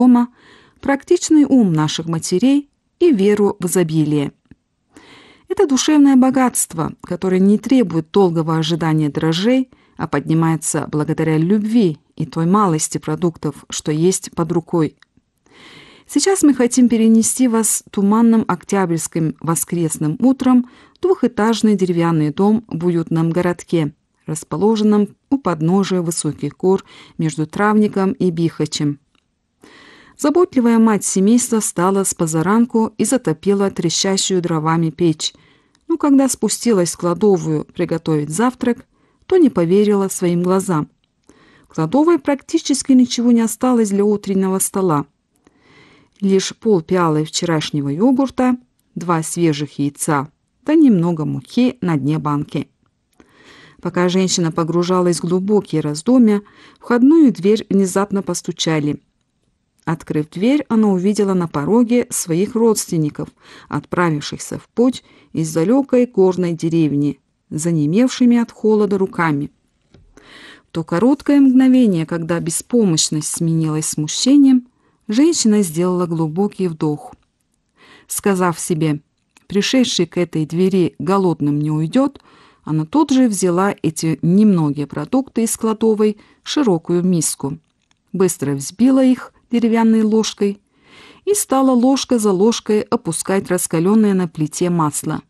дома, практичный ум наших матерей и веру в изобилие. Это душевное богатство, которое не требует долгого ожидания дрожжей, а поднимается благодаря любви и той малости продуктов, что есть под рукой. Сейчас мы хотим перенести вас туманным октябрьским воскресным утром в двухэтажный деревянный дом в уютном городке, расположенном у подножия высоких гор между Травником и Бихачем. Заботливая мать семейства встала с позаранку и затопила трещащую дровами печь, но когда спустилась в кладовую приготовить завтрак, то не поверила своим глазам. В кладовой практически ничего не осталось для утреннего стола. Лишь полпиалы вчерашнего йогурта, 2 свежих яйца, да немного муки на дне банки. Пока женщина погружалась в глубокие раздумья, в входную дверь внезапно постучали. Открыв дверь, она увидела на пороге своих родственников, отправившихся в путь из далекой горной деревни, занемевшими от холода руками. В то короткое мгновение, когда беспомощность сменилась смущением, женщина сделала глубокий вдох. Сказав себе, пришедший к этой двери голодным не уйдет, она тут же взяла эти немногие продукты из кладовой в широкую миску, быстро взбила их деревянной ложкой и стала ложка за ложкой опускать раскаленное на плите масло.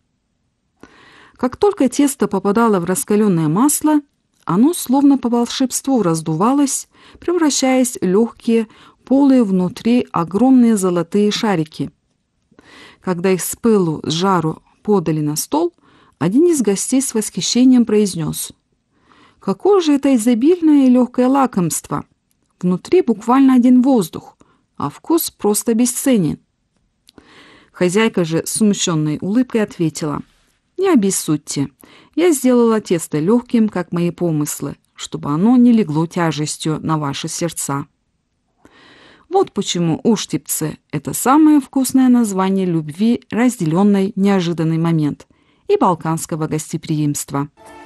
Как только тесто попадало в раскаленное масло, оно словно по волшебству раздувалось, превращаясь в легкие, полые внутри огромные золотые шарики. Когда их с пылу, с жару подали на стол, один из гостей с восхищением произнес: «Какое же это изобильное и легкое лакомство! Внутри буквально один воздух, а вкус просто бесценен». Хозяйка же с смущенной улыбкой ответила: «Не обессудьте, я сделала тесто легким, как мои помыслы, чтобы оно не легло тяжестью на ваши сердца». Вот почему уштипцы – это самое вкусное название любви, разделенной в неожиданный момент, и балканского гостеприимства.